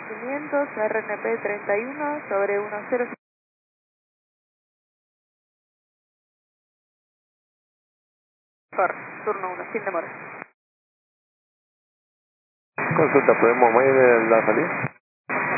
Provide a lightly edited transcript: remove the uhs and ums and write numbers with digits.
500, RNP 31 sobre 10. Turno 1, sin demora. Consulta, ¿podemos mover la salida?